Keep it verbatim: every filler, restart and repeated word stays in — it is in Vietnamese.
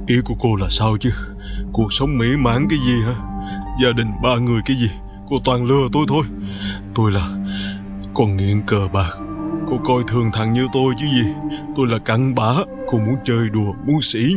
Ý của cô là sao chứ? Cuộc sống mỹ mãn cái gì hả? Gia đình ba người cái gì? Cô toàn lừa tôi thôi. Tôi là con nghiện cờ bạc. Cô coi thường thằng như tôi chứ gì. Tôi là cặn bã. Cô muốn chơi đùa, muốn sỉ